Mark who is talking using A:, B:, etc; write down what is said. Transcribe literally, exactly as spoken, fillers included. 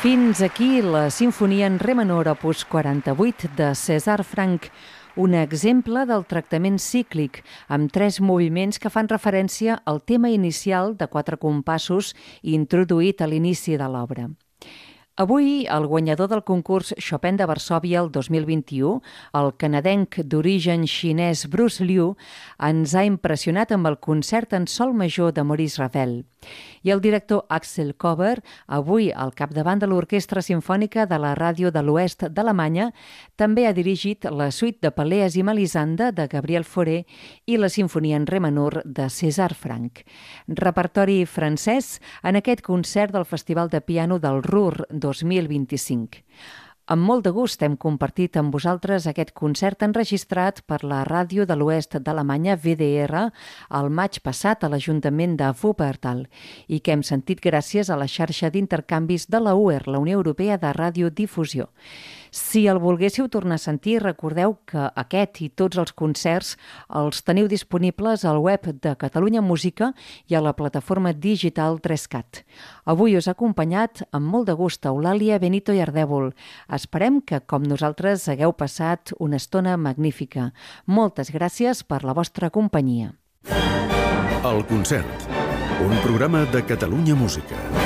A: Fins aquí la Simfonia en Re menor opus quaranta-vuit de César Franck, un exemple del tractament cíclic, amb tres moviments que fan referència al tema inicial de quatre compassos introduït a l'inici de l'obra. Avui, el guanyador del concurs Chopin de Varsòvia el dos mil vint-i-u, el canadenc d'origen xinès Bruce Liu, ens ha impressionat amb el concert en sol major de Maurice Ravel. I el director Axel Kober, avui al capdavant de l'Orquestra Simfònica de la Ràdio de l'Oest d'Alemanya, també ha dirigit la suite de Peleas i Melisande de Gabriel Fauré i la Simfonia en Re menor de César Franck. Repertori francès en aquest concert del Festival de Piano del Ruhr dos mil vint-i-cinc. Amb molt de gust hem compartit amb vosaltres aquest concert enregistrat per la Ràdio de l'Oest d'Alemanya V D R el maig passat a l'Ajuntament de Wuppertal i que hem sentit gràcies a la xarxa d'intercanvis de la U E R, la Unió Europea de Radiodifusió. Si el volguéssiu tornar a sentir, recordeu que aquest i tots els concerts els teniu disponibles al web de Catalunya Música i a la plataforma digital tres cat. Avui us ha acompanyat amb molt de gust Eulàlia Benito i Ardèvol. Esperem que, com nosaltres, hagueu passat una estona magnífica. Moltes gràcies per la vostra companyia.
B: El concert, un programa de Catalunya Música.